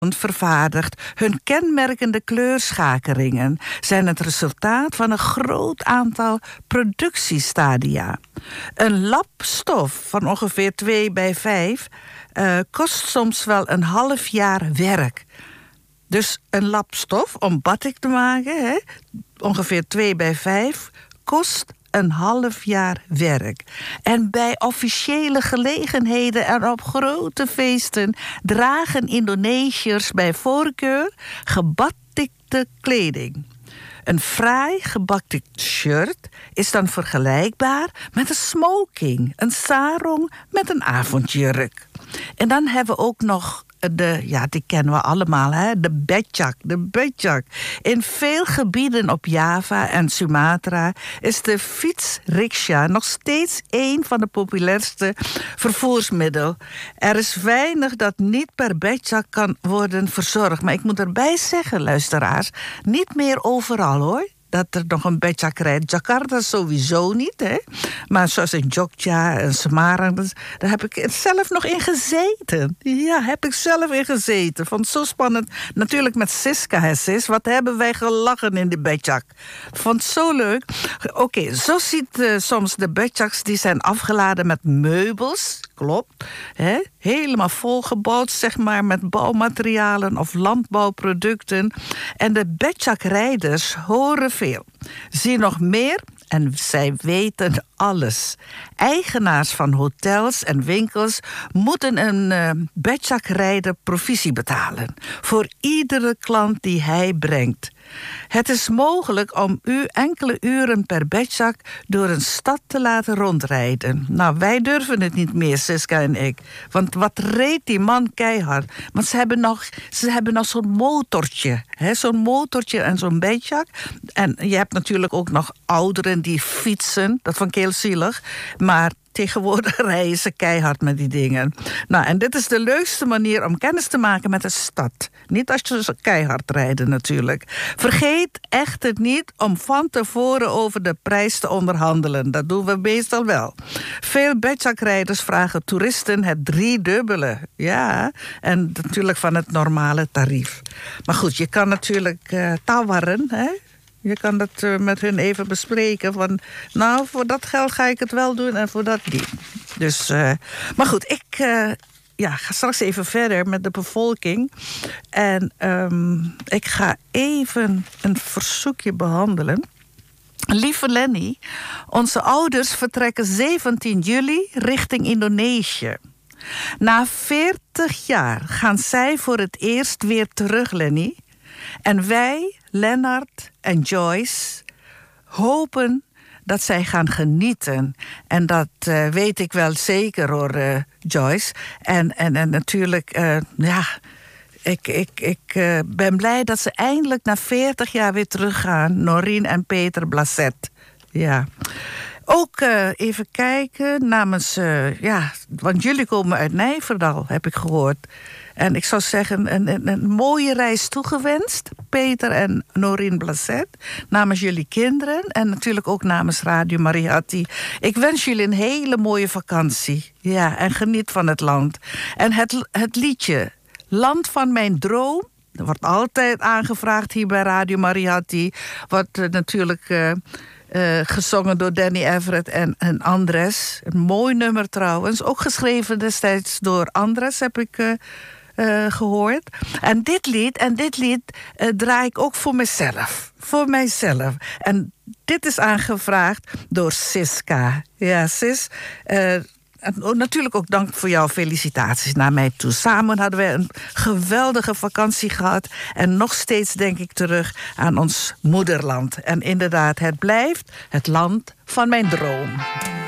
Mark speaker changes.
Speaker 1: vervaardigd. Hun kenmerkende kleurschakeringen zijn het resultaat van een groot aantal productiestadia. Een lap stof van ongeveer 2x5 kost soms wel een half jaar werk. Dus een lap stof om batik te maken, ongeveer 2x5, kost een half jaar werk. En bij officiële gelegenheden en op grote feesten dragen Indonesiërs bij voorkeur gebatikte kleding. Een fraai gebatikt shirt is dan vergelijkbaar met een smoking, een sarong met een avondjurk. En dan hebben we ook nog die kennen we allemaal, de becak. In veel gebieden op Java en Sumatra is de fietsriksja nog steeds een van de populairste vervoersmiddelen. Er is weinig dat niet per becak kan worden verzorgd. Maar ik moet erbij zeggen, luisteraars, niet meer overal hoor. Dat er nog een becak rijdt. Jakarta sowieso niet, hè. Maar zoals in Jogja en Semarang, daar heb ik zelf nog in gezeten. Ja, heb ik zelf in gezeten. Vond het zo spannend. Natuurlijk met Siska, hè, sis. Wat hebben wij gelachen in die becak. Vond het zo leuk. Oké, zo ziet soms de becaks, die zijn afgeladen met meubels. Klopt. Hè? Helemaal volgebouwd, zeg maar, met bouwmaterialen of landbouwproducten. En de becakrijders horen veel. Zie nog meer en zij weten alles. Eigenaars van hotels en winkels moeten een becakrijder provisie betalen voor iedere klant die hij brengt. Het is mogelijk om u enkele uren per becak door een stad te laten rondrijden. Nou, wij durven het niet meer, Siska en ik. Want wat reed die man keihard. Want ze hebben nog zo'n motortje. Zo'n motortje en zo'n becak. En je hebt natuurlijk ook nog ouderen die fietsen. Dat vond ik heel zielig. Maar tegenwoordig rijden ze keihard met die dingen. Nou, en dit is de leukste manier om kennis te maken met de stad. Niet als je keihard rijden natuurlijk. Vergeet echter niet om van tevoren over de prijs te onderhandelen. Dat doen we meestal wel. Veel becakrijders vragen toeristen het 3-dubbele. Ja, en natuurlijk van het normale tarief. Maar goed, je kan natuurlijk tawarren, hè? Je kan dat met hun even bespreken. Van, nou, voor dat geld ga ik het wel doen en voor dat niet. Dus, maar goed, ik ga straks even verder met de bevolking. En ik ga even een verzoekje behandelen. Lieve Lenny, onze ouders vertrekken 17 juli richting Indonesië. Na 40 jaar gaan zij voor het eerst weer terug, Lenny. En wij, Lennart en Joyce, hopen dat zij gaan genieten. En dat weet ik wel zeker hoor, Joyce. En natuurlijk, ik ben blij dat ze eindelijk na 40 jaar weer teruggaan. Norien en Peter Blaset. Ja. Ook even kijken namens, want jullie komen uit Nijverdal, heb ik gehoord. En ik zou zeggen, een mooie reis toegewenst, Peter en Norien Blaset. Namens jullie kinderen en natuurlijk ook namens Radio Mariatti. Ik wens jullie een hele mooie vakantie. Ja, en geniet van het land. En het liedje Land van mijn droom, dat wordt altijd aangevraagd hier bij Radio Mariatti. Wordt natuurlijk gezongen door Danny Everett en Andres. Een mooi nummer trouwens. Ook geschreven destijds door Andres, heb ik gehoord. En dit lied draai ik ook voor mezelf. Voor mijzelf. En dit is aangevraagd door Siska. Ja, Sis. En natuurlijk ook dank voor jouw felicitaties naar mij toe. Samen hadden we een geweldige vakantie gehad. En nog steeds denk ik terug aan ons moederland. En inderdaad, het blijft het land van mijn droom.